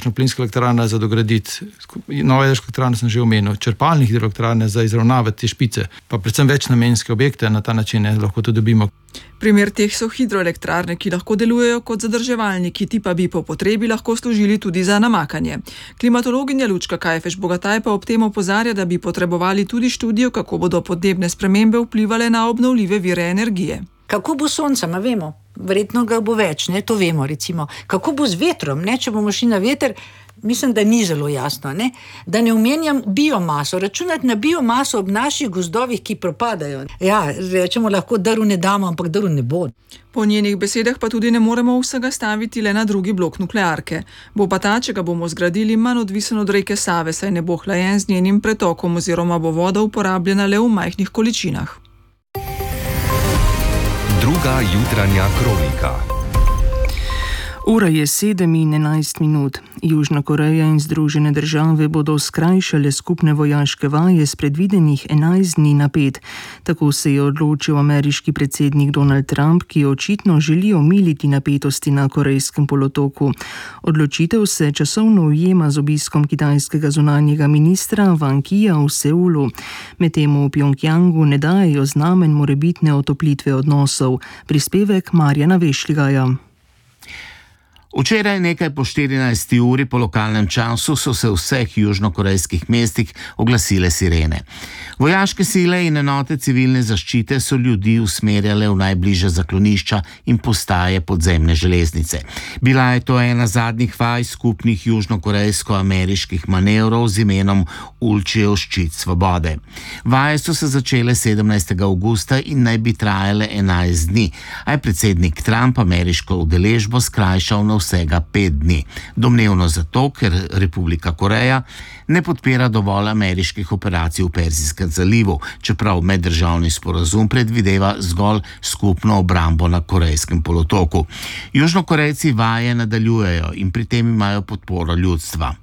plinska elektrarna za dograditi, nove jedrske elektrarne sem že omenil, črpalne hidroelektrarne za izravnavati te špice, pa predvsem večnamenske objekte na ta način lahko to dobimo. Primer teh so hidroelektrarne, ki lahko delujejo kot zadrževalniki, ti pa bi po potrebi lahko služili tudi za namakanje. Klimatologinja Lučka Kajfež-Bogataj pa ob tem opozarja, da bi potrebovali tudi študijo, kako bodo podnebne spremembe vplivale na obnovljive vire energije. Kako bo sonce, vemo, verjetno ga bo več, ne, to vemo recimo. Kako bo z vetrom, ne, če bomo šli na veter, mislim, da ni zelo jasno, ne. Da ne omenjam biomaso, računati na biomaso ob naših gozdovih, ki propadajo. Ja, rečemo lahko, drv ne damo, ampak drv ne bo. Po njenih besedah pa tudi ne moremo vsega staviti le na drugi blok nuklearke. Bo pa ta, če ga bomo zgradili, manj odvisen od reke Save, saj ne bo hlajen z njenim pretokom oziroma bo voda uporabljena le v majhnih količinah. Druga jutranja kronika. Ura je 7:11. Južna Koreja in Združene države bodo skrajšale skupne vojaške vaje s predvidenih 11 dni na 5. Tako se je odločil ameriški predsednik Donald Trump, ki očitno želi omiliti napetosti na Korejskem polotoku. Odločitev se časovno ujema z obiskom kitajskega zunanjega ministra Wang Yija v Seulu. Medtem v Pjongjangu ne dajejo znamen morebitne otoplitve odnosov. Prispevek Marjana Vešligaja. Včeraj nekaj po 14. uri po lokalnem času so se v vseh južnokorejskih mestih oglasile sirene. Vojaške sile in enote civilne zaščite so ljudi usmerjale v najbližja zaklonišča in postaje podzemne železnice. Bila je to ena zadnjih vaj skupnih južnokorejsko-ameriških manevrov z imenom Ulčijev ščit svobode. Vaje so se začele 17. avgusta in naj bi trajale 11 dni, a je predsednik Trump ameriško udeležbo skrajšal na vsega 5 dni. Domnevno zato, ker Republika Koreja ne podpira dovolj ameriških operacij v Perzijskem zalivu, čeprav meddržavni sporazum predvideva zgolj skupno obrambo na Korejskem polotoku. Južnokorejci vaje nadaljujejo in pri tem imajo podporo ljudstva.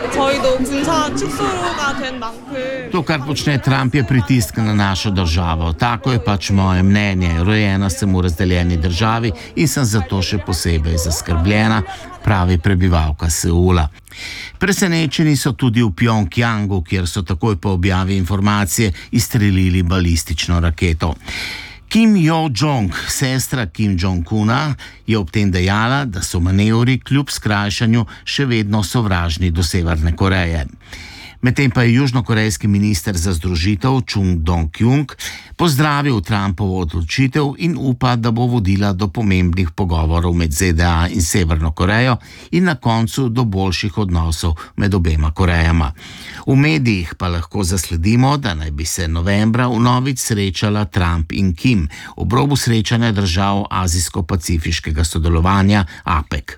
To, kar počne Trump, je pritisk na našo državo. Tako je pač moje mnenje. Rojena sem v razdeljeni državi in sem zato še posebej zaskrbljena, pravi prebivalka Seula. Presenečeni so tudi v Pjongjangu, kjer so takoj po objavi informacije izstrelili balistično raketo. Kim Jo-jong, sestra Kim Jong-una, je ob tem dejala, da so manevri kljub skrajšanju še vedno sovražni do Severne Koreje. Medtem pa je južnokorejski minister za združitev Chung Dong-kyung pozdravil Trumpovo odločitev in upa, da bo vodila do pomembnih pogovorov med ZDA in Severno Korejo in na koncu do boljših odnosov med obema Korejama. V medijih pa lahko zasledimo, da naj bi se novembra vnovič srečala Trump in Kim ob robu srečanja držav azijsko-pacifiškega sodelovanja APEC.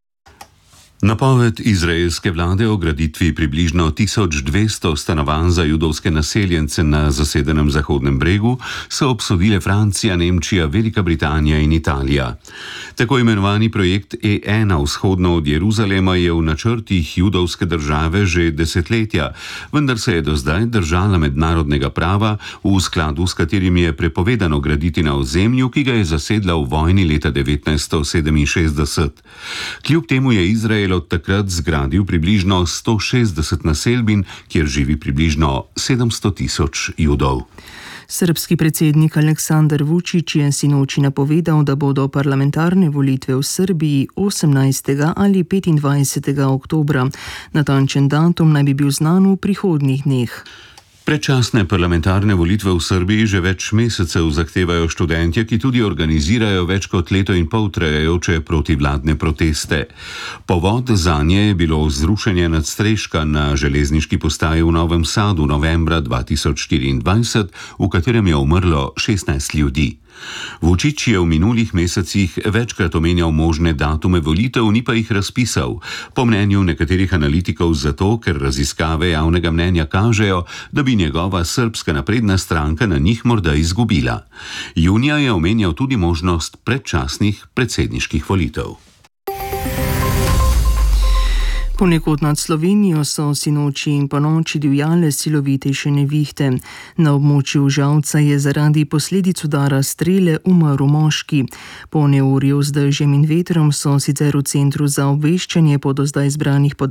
Napoved izraelske vlade o graditvi približno 1200 stanovanj za judovske naseljence na zasedenem Zahodnem bregu so obsodile Francija, Nemčija, Velika Britanija in Italija. Tako imenovani projekt E1 vzhodno od Jeruzalema je v načrtih judovske države že desetletja, vendar se je do zdaj držala mednarodnega prava, v skladu s katerim je prepovedano graditi na ozemlju, ki ga je zasedla v vojni leta 1967. Kljub temu je Izrael od takrat zgradil približno 160 naselbin, kjer živi približno 700.000 Judov. Srbski predsednik Aleksandar Vučić je sinoči napovedal, da bodo parlamentarne volitve v Srbiji 18. ali 25. oktobra. Natančen datum naj bi bil znan v prihodnjih dneh. Predčasne parlamentarne volitve v Srbiji že več mesecev zahtevajo študentje, ki tudi organizirajo več kot leto in pol trajajoče protivladne proteste. Povod zanje je bilo zrušenje nadstreška na železniški postaji v Novem Sadu novembra 2024, v katerem je umrlo 16 ljudi. Vučić je v minulih mesecih večkrat omenjal možne datume volitev, ni pa jih razpisal. Po mnenju nekaterih analitikov zato, ker raziskave javnega mnenja kažejo, da bi njegova Srbska napredna stranka na njih morda izgubila. Junija je omenjal tudi možnost predčasnih predsedniških volitev. Ponekod nad Slovenijo so sinoči in ponoči divjale silovitejše nevihte. Na območju Žalca je zaradi posledic udara strele umrl moški. Po neurju z dežjem in vetrom so sicer v centru za obveščanje po do zdaj zbranih podatkih